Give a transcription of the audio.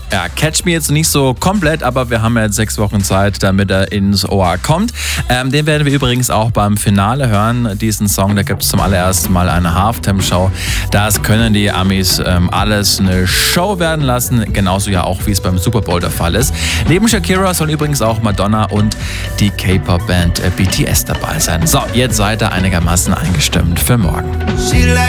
Ja, Catch Me jetzt nicht so komplett, aber wir haben ja jetzt 6 Wochen Zeit, damit er ins Ohr kommt. Den werden wir übrigens auch beim Finale hören, diesen Song. Da gibt es zum allerersten Mal eine Halftime-Show. Das können die Amis alles eine Show werden lassen, genauso ja auch, wie es beim Super Bowl der Fall ist. Neben Shakira sollen übrigens auch Madonna und die K-Pop-Band BTS dabei sein. So, jetzt seid ihr einigermaßen eingestimmt für morgen.